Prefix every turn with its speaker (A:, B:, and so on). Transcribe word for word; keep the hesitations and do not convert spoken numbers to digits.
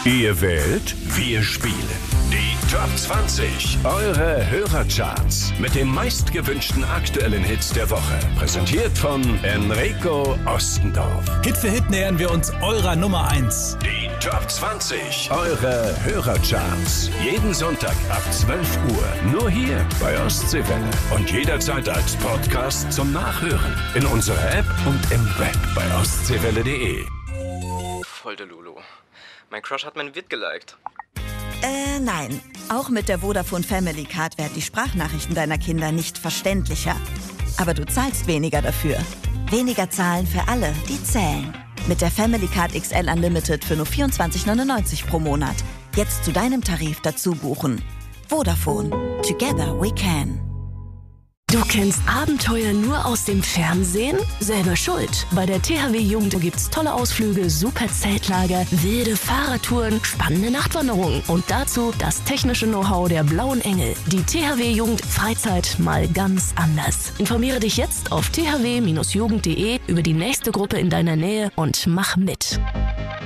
A: Ihr wählt, wir spielen. Die Top zwanzig, eure Hörercharts mit den meistgewünschten aktuellen Hits der Woche. Präsentiert von Enrico Ostendorf.
B: Hit für Hit nähern wir uns eurer Nummer eins.
A: Die Top zwanzig, eure Hörercharts. Jeden Sonntag ab zwölf Uhr. Nur hier bei Ostseewelle. Und jederzeit als Podcast zum Nachhören. In unserer App und im Web bei ostseewelle punkt de.
C: Voll der Lulu. Mein Crush hat mein Vid geliked.
D: Äh, nein. Auch mit der Vodafone Family Card werden die Sprachnachrichten deiner Kinder nicht verständlicher. Aber du zahlst weniger dafür. Weniger zahlen für alle, die zählen. Mit der Family Card X L Unlimited für nur vierundzwanzig neunundneunzig pro Monat. Jetzt zu deinem Tarif dazu buchen. Vodafone. Together we can.
E: Du kennst Abenteuer nur aus dem Fernsehen? Selber schuld. Bei der T H W Jugend gibt's tolle Ausflüge, super Zeltlager, wilde Fahrradtouren, spannende Nachtwanderungen und dazu das technische Know-how der Blauen Engel. Die T H W Jugend Freizeit mal ganz anders. Informiere dich jetzt auf t h w Bindestrich jugend punkt de über die nächste Gruppe in deiner Nähe und mach mit.